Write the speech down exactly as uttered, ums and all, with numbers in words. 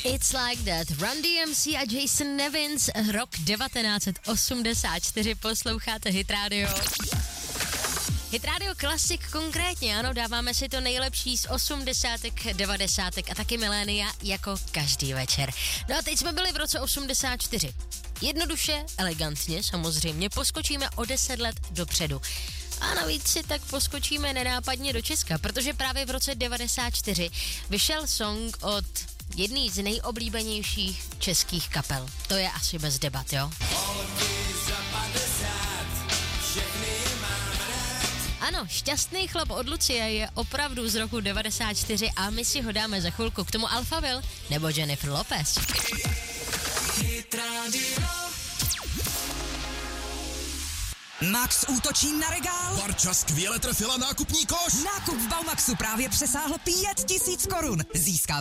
It's Like That, Run D M C a Jason Nevins, rok devatenáct set osmdesát čtyři, posloucháte Hit Radio. Hit Radio Classic konkrétně, ano, dáváme si to nejlepší z osmdesátek, devadesátek a taky milénia jako každý večer. No a teď jsme byli v roce osmdesát čtyři. Jednoduše, elegantně samozřejmě, poskočíme o deset let dopředu. A navíc si tak poskočíme nenápadně do Česka, protože právě v roce devadesát čtyři vyšel song od jedný z nejoblíbenějších českých kapel. To je asi bez debat, jo? Ano, Šťastný chlap od Lucie je opravdu z roku devadesát čtyři a my si ho dáme za chvilku. K tomu Alphaville nebo Jennifer Lopez. Max útočí na regál. Barča skvěle trefila nákupní koš. Nákup v Baumaxu právě přesáhl pět tisíc korun. Získá